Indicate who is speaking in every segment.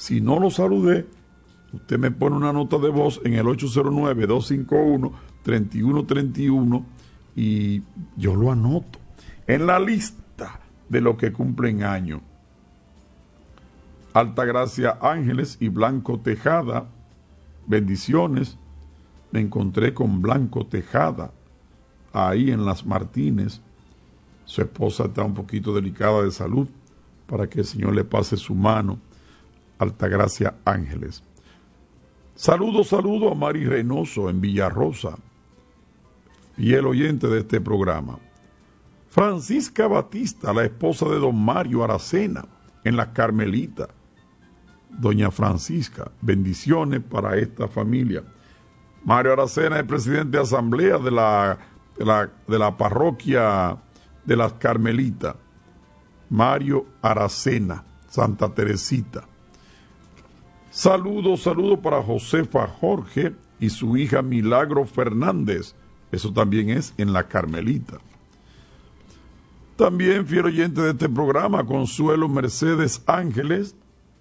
Speaker 1: Si no lo saludé, usted me pone una nota de voz en el 809-251-3131 y yo lo anoto en la lista de los que cumplen año. Altagracia Ángeles y Blanco Tejada, bendiciones. Me encontré con Blanco Tejada ahí en Las Martínez. Su esposa está un poquito delicada de salud, para que el Señor le pase su mano. Altagracia Ángeles. Saludo a Mari Reynoso en Villarrosa, fiel oyente de este programa. Francisca Batista, la esposa de don Mario Aracena, en La Carmelita. Doña Francisca, bendiciones para esta familia. Mario Aracena es presidente de asamblea de la parroquia de Las Carmelitas. Mario Aracena, Santa Teresita. Saludo para Josefa Jorge y su hija Milagro Fernández. Eso también es en La Carmelita. También fiel oyente de este programa, Consuelo Mercedes Ángeles.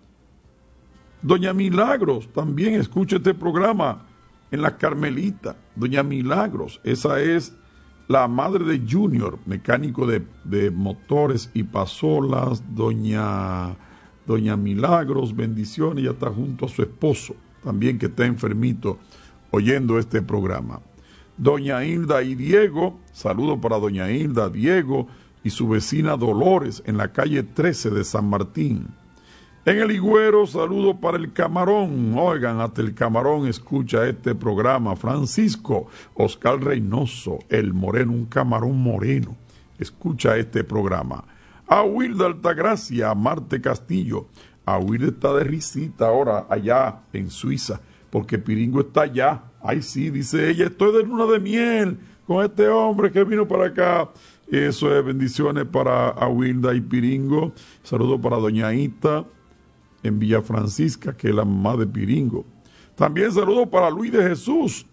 Speaker 1: Doña Milagros también escucha este programa en La Carmelita. Doña Milagros, esa es la madre de Junior, mecánico de motores y pasolas. Doña Milagros, bendiciones, ella está junto a su esposo, también que está enfermito, oyendo este programa. Doña Hilda y Diego, saludo para doña Hilda, Diego y su vecina Dolores en la calle 13 de San Martín. En el Higüero, saludo para el Camarón. Oigan, hasta el Camarón escucha este programa. Francisco Oscar Reynoso, el moreno, un camarón moreno, escucha este programa. A Wilda Altagracia, a Marte Castillo. A Wilda está de risita ahora allá en Suiza, porque Piringo está allá. Ay sí, dice ella, estoy de luna de miel con este hombre que vino para acá. Eso es, bendiciones para Awilda y Piringo. Saludo para doña Ita en Villa Francisca, que es la mamá de Piringo. También saludo para Luis de Jesús,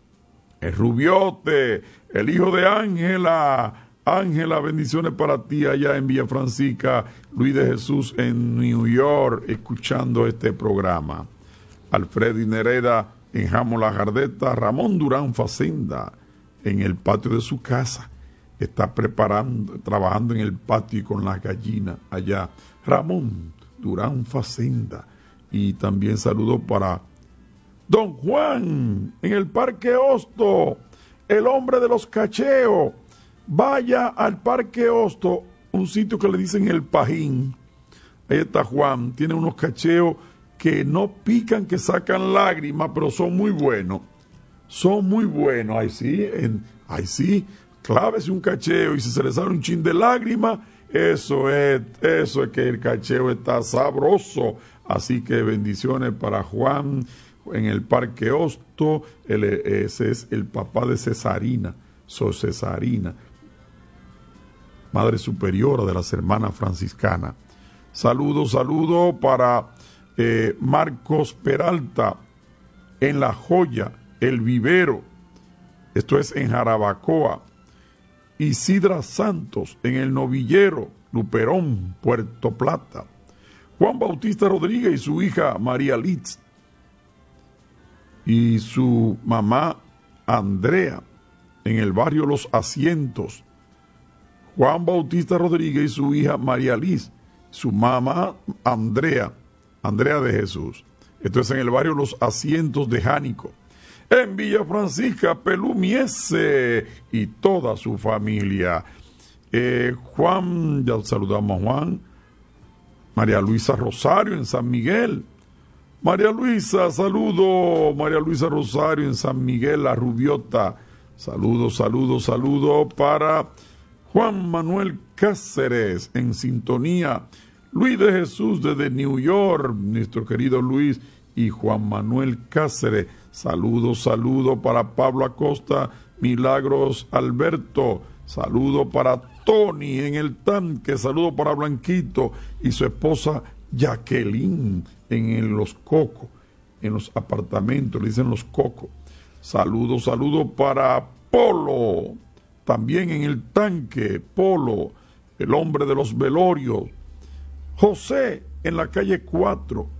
Speaker 1: el Rubiote, el hijo de Ángela. Ángela, bendiciones para ti allá en Villa Francisca. Luis de Jesús en New York, escuchando este programa. Alfredo Nereda en Jamo La Jardeta. Ramón Durán Facenda en el patio de su casa. Está trabajando en el patio y con las gallinas allá. Ramón Durán Facenda. Y también saludo para Don Juan en el Parque Hosto, el hombre de los cacheos. Vaya al Parque Hosto, un sitio que le dicen El Pajín. Ahí está Juan, tiene unos cacheos que no pican, que sacan lágrimas, pero son muy buenos. Son muy buenos. Ahí sí, clávese un cacheo y si se le sale un chin de lágrima, eso es que el cacheo está sabroso. Así que bendiciones para Juan en el Parque Hosto. Ese es el papá de Cesarina, Cesarina, madre superiora de las hermanas franciscanas. Saludo para Marcos Peralta en La Joya, El Vivero. Esto es en Jarabacoa. Isidra Santos en El Novillero, Luperón, Puerto Plata. Juan Bautista Rodríguez y su hija María Litz y su mamá Andrea en el barrio Los Asientos. Juan Bautista Rodríguez y su hija María Liz, su mamá Andrea de Jesús. Esto es en el barrio Los Asientos de Jánico. En Villa Francisca, Pelumiese y toda su familia. Juan, ya saludamos a Juan. María Luisa Rosario en San Miguel. María Luisa, saludo. María Luisa Rosario en San Miguel, La Rubiota. Saludo para Juan Manuel Cáceres en sintonía. Luis de Jesús desde New York, nuestro querido Luis y Juan Manuel Cáceres. Saludo para Pablo Acosta, Milagros Alberto. Saludo para Tony en el tanque. Saludo para Blanquito y su esposa Jacqueline en Los Cocos, en los apartamentos, le dicen Los Cocos. Saludo para Polo, también en el tanque, Polo, el hombre de los velorios. José en la calle 4.